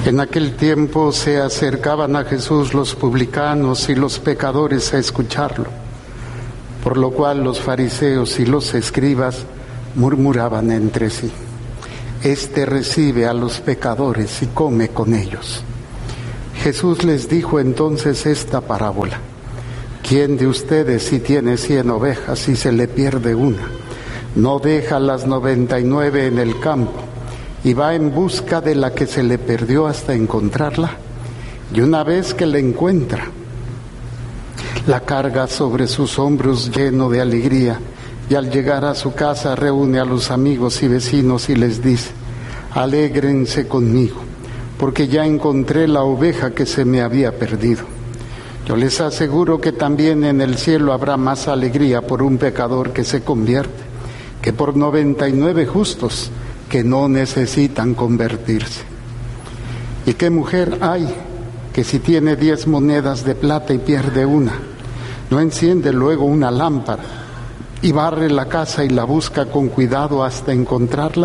En aquel tiempo se acercaban a Jesús los publicanos y los pecadores a escucharlo, por lo cual los fariseos y los escribas murmuraban entre sí: Este recibe a los pecadores y come con ellos. Jesús les dijo entonces esta parábola: ¿Quién de ustedes, si tiene 100 ovejas y se le pierde una, no deja las 99 en el campo y va en busca de la que se le perdió hasta encontrarla? Y una vez que la encuentra, la carga sobre sus hombros lleno de alegría, y al llegar a su casa reúne a los amigos y vecinos y les dice: Alégrense conmigo, porque ya encontré la oveja que se me había perdido. Yo les aseguro que también en el cielo habrá más alegría por un pecador que se convierte que por 99 justos que no necesitan convertirse. ¿Y qué mujer hay que si tiene 10 monedas de plata y pierde una, no enciende luego una lámpara y barre la casa y la busca con cuidado hasta encontrarla?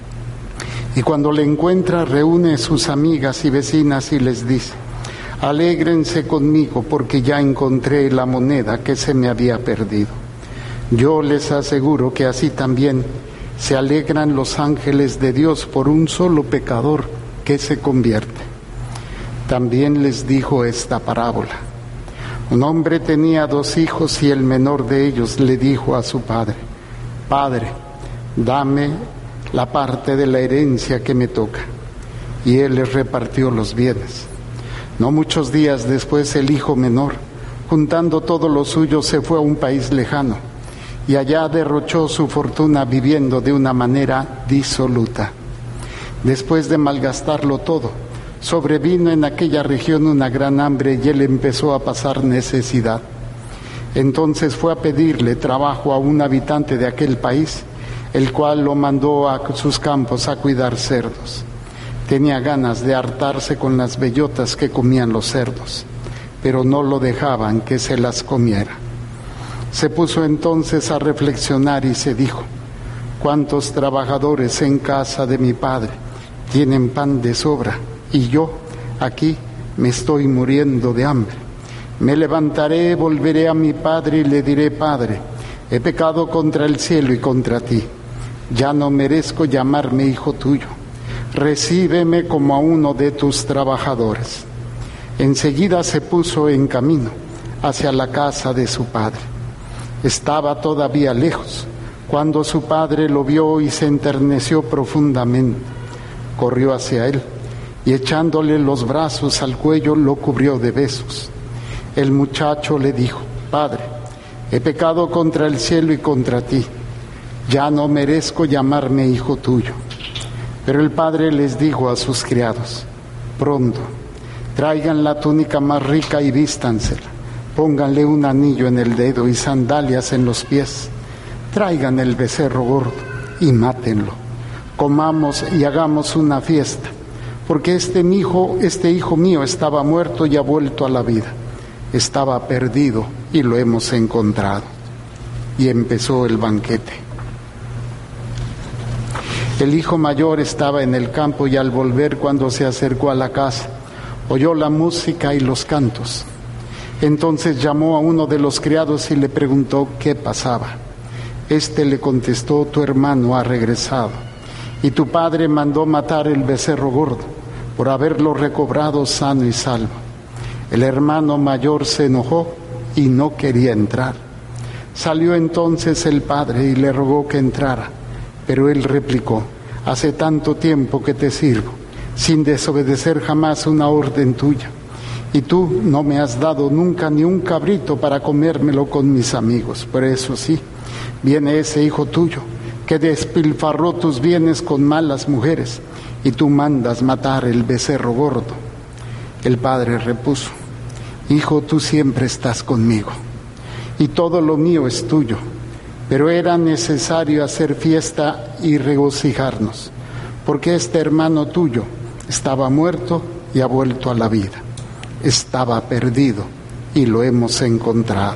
Y cuando la encuentra, reúne a sus amigas y vecinas y les dice: Alégrense conmigo porque ya encontré la moneda que se me había perdido. Yo les aseguro que así también se alegran los ángeles de Dios por un solo pecador que se convierte. También les dijo esta parábola: Un hombre tenía 2 hijos y el menor de ellos le dijo a su padre: Padre, dame la parte de la herencia que me toca. Y él les repartió los bienes. No muchos días después, el hijo menor, juntando todo lo suyo, se fue a un país lejano y allá derrochó su fortuna viviendo de una manera disoluta. Después de malgastarlo todo, sobrevino en aquella región una gran hambre y él empezó a pasar necesidad. Entonces fue a pedirle trabajo a un habitante de aquel país, el cual lo mandó a sus campos a cuidar cerdos. Tenía ganas de hartarse con las bellotas que comían los cerdos, pero no lo dejaban que se las comiera. Se puso entonces a reflexionar y se dijo: ¿Cuántos trabajadores en casa de mi padre tienen pan de sobra y yo aquí me estoy muriendo de hambre? Me levantaré, volveré a mi padre y le diré: Padre, he pecado contra el cielo y contra ti. Ya no merezco llamarme hijo tuyo. Recíbeme como a uno de tus trabajadores. Enseguida se puso en camino hacia la casa de su padre. Estaba todavía lejos cuando su padre lo vio y se enterneció profundamente. Corrió hacia él y echándole los brazos al cuello lo cubrió de besos. El muchacho le dijo: Padre, he pecado contra el cielo y contra ti. Ya no merezco llamarme hijo tuyo. Pero el padre les dijo a sus criados: Pronto, traigan la túnica más rica y vístansela. Pónganle un anillo en el dedo y sandalias en los pies. Traigan el becerro gordo y mátenlo. Comamos y hagamos una fiesta, porque este hijo mío estaba muerto y ha vuelto a la vida. Estaba perdido y lo hemos encontrado. Y empezó el banquete. El hijo mayor estaba en el campo y al volver, cuando se acercó a la casa, oyó la música y los cantos. Entonces llamó a uno de los criados y le preguntó qué pasaba. Este le contestó: Tu hermano ha regresado y tu padre mandó matar el becerro gordo por haberlo recobrado sano y salvo. El hermano mayor se enojó y no quería entrar. Salió entonces el padre y le rogó que entrara, pero él replicó: Hace tanto tiempo que te sirvo, sin desobedecer jamás una orden tuya, y tú no me has dado nunca ni un cabrito para comérmelo con mis amigos. Por eso sí, viene ese hijo tuyo, que despilfarró tus bienes con malas mujeres, y tú mandas matar el becerro gordo. El padre repuso: Hijo, tú siempre estás conmigo, y todo lo mío es tuyo. Pero era necesario hacer fiesta y regocijarnos, porque este hermano tuyo estaba muerto y ha vuelto a la vida. Estaba perdido y lo hemos encontrado.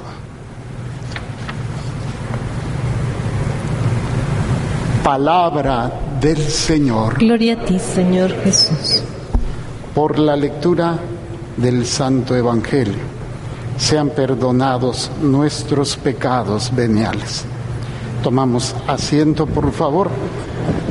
Palabra del Señor. Gloria a ti, Señor Jesús. por la lectura del Santo Evangelio, sean perdonados nuestros pecados veniales. Tomamos asiento, por favor.